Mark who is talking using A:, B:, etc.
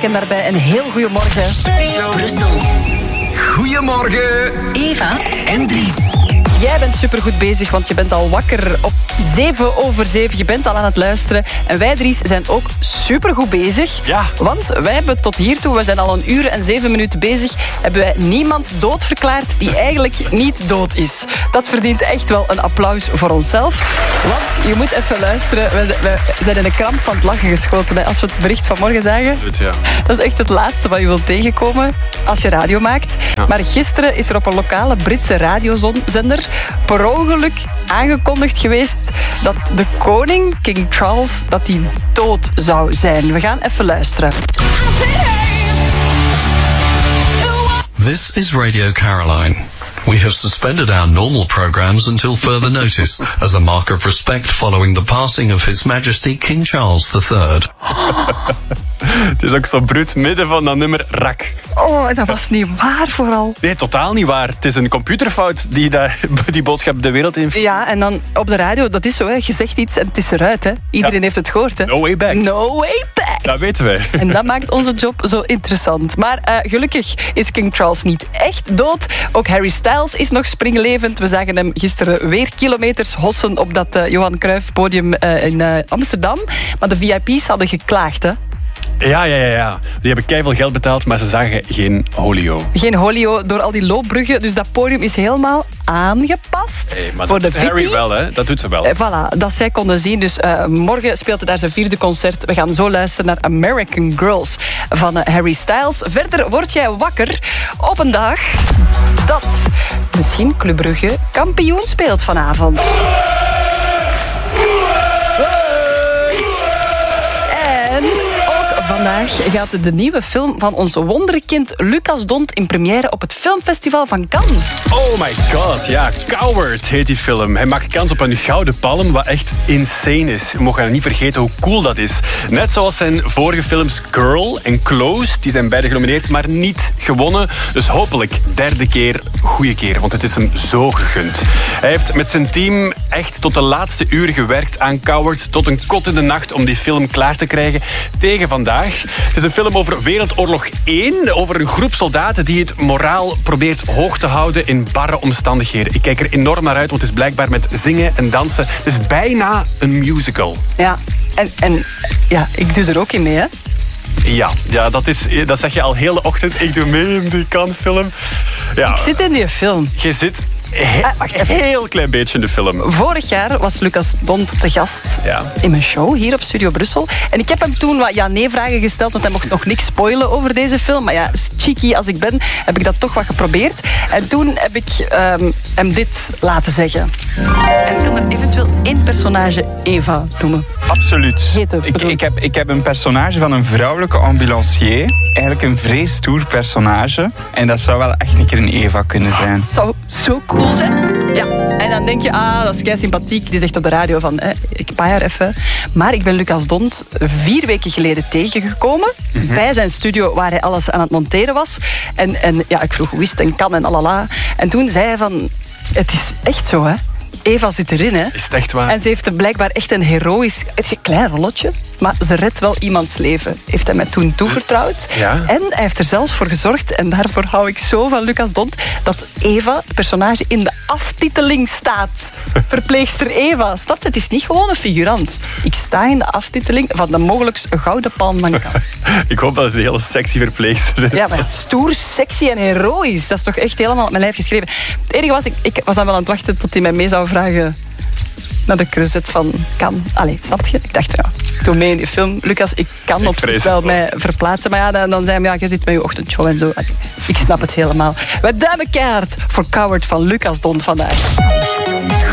A: Black en daarbij een heel goede morgen.
B: Brussel.
C: Goedemorgen.
B: Eva
C: En Dries.
A: Jij bent supergoed bezig, want je bent al wakker op 7:07. Je bent al aan het luisteren. En wij, Dries, zijn ook supergoed bezig.
D: Ja.
A: Want wij hebben tot hiertoe, we zijn al 1 uur en 7 minuten bezig, hebben wij niemand doodverklaard die eigenlijk niet dood is. Dat verdient echt wel een applaus voor onszelf. Want je moet even luisteren. We zijn in de kramp van het lachen geschoten, hè, als we het bericht van morgen zagen.
D: Ja.
A: Dat is echt het laatste wat je wilt tegenkomen als je radio maakt.
D: Ja.
A: Maar gisteren is er op een lokale Britse radiozender per ongeluk aangekondigd geweest dat de koning, King Charles, dat hij dood zou zijn. We gaan even luisteren.
E: This is Radio Caroline. We have suspended our normal programs until further notice, as a mark of respect following the passing of His Majesty King Charles III.
D: Het is ook zo bruut, midden van dat nummer rak.
A: Oh, dat was niet waar vooral.
D: Nee, totaal niet waar. Het is een computerfout die die boodschap de wereld in...
A: Ja, en dan op de radio, dat is zo, hè. Je zegt iets en het is eruit. Hè. Iedereen heeft het gehoord. Hè.
D: No way back.
A: No way back.
D: Dat weten wij.
A: En dat maakt onze job zo interessant. Maar gelukkig is King Charles niet echt dood. Ook Harry Styles is nog springlevend. We zagen hem gisteren weer kilometers hossen op dat Johan Cruijff podium in Amsterdam. Maar de VIP's hadden geklaagd, hè.
D: Ja. Die hebben keiveel geld betaald, maar ze zagen geen holio.
A: Geen holio door al die loopbruggen. Dus dat podium is helemaal aangepast.
D: Hey, maar
A: voor
D: dat
A: de
D: doet Harry
A: VIP's.
D: wel, hè? Dat doet ze wel.
A: Voilà, dat zij konden zien. Dus morgen speelt hij daar zijn 4e concert. We gaan zo luisteren naar American Girls van Harry Styles. Verder word jij wakker op een dag dat misschien Club Brugge kampioen speelt vanavond. En ook vandaag gaat de nieuwe film van ons wonderkind Lucas Dont in première op het filmfestival van Cannes.
D: Oh my god, ja. Coward heet die film. Hij maakt kans op een gouden palm, wat echt insane is. We mogen niet vergeten hoe cool dat is. Net zoals zijn vorige films Girl en Close. Die zijn beide genomineerd, maar niet gewonnen. Dus hopelijk 3e keer, goede keer. Want het is hem zo gegund. Hij heeft met zijn team echt tot de laatste uren gewerkt aan Coward. Tot een kot in de nacht om die film klaar te krijgen tegen vandaag. Het is een film over Wereldoorlog 1. Over een groep soldaten die het moraal probeert hoog te houden in barre omstandigheden. Ik kijk er enorm naar uit, want het is blijkbaar met zingen en dansen. Het is bijna een musical.
A: Ja, en ja, ik doe er ook in mee, hè.
D: Ja, dat zeg je al heel de ochtend. Ik doe mee in die Cannes-film. Ja,
A: Ik zit in die film.
D: je zit
A: wacht even.
D: een heel klein beetje in de film.
A: Vorig jaar was Lucas Dont te gast in mijn show hier op Studio Brussel. En ik heb hem toen wat ja-nee-vragen gesteld, want hij mocht nog niks spoilen over deze film. Maar ja, cheeky als ik ben, heb ik dat toch wat geprobeerd. En toen heb ik hem dit laten zeggen. En kan er eventueel 1 personage Eva noemen?
F: Absoluut.
A: Hete,
F: Ik heb een personage van een vrouwelijke ambulancier. Eigenlijk een vreestoer personage. En dat zou wel echt een keer een Eva kunnen zijn.
A: Het zou zo cool zijn. Ja. En dan denk je, dat is kei sympathiek. Die zegt op de radio van, ik paai haar even. Maar ik ben Lucas Dont 4 weken geleden tegengekomen. Bij zijn studio waar hij alles aan het monteren was. En ja, ik vroeg hoe is het en kan en alala. En toen zei hij van, het is echt zo, hè. Eva zit erin, hè.
D: Is het echt waar?
A: En ze heeft blijkbaar echt een heroïsch... Het is een klein rolletje, maar ze redt wel iemands leven. Heeft hij mij toen toevertrouwd.
D: Ja.
A: En hij heeft er zelfs voor gezorgd, en daarvoor hou ik zo van Lucas Dont, dat Eva, het personage, in de aftiteling staat. Verpleegster Eva. Snap je? Het is niet gewoon een figurant. Ik sta in de aftiteling van de mogelijk gouden palm van Cannes.
D: Ik hoop dat het een hele sexy verpleegster is.
A: Ja, maar stoer, sexy en heroïsch. Dat is toch echt helemaal op mijn lijf geschreven. Het enige was, ik was dan wel aan het wachten tot hij mij mee zou vragen naar de creuset van Cannes. Allee, snap je? Ik dacht, ja, doe mee in die film. Lucas, ik kan op zich wel mij verplaatsen. Maar ja, dan zei hij, ja, je zit met je ochtendshow en zo. Allee, ik snap het helemaal. Wij duimen keihard voor Coward van Lucas Dont vandaag.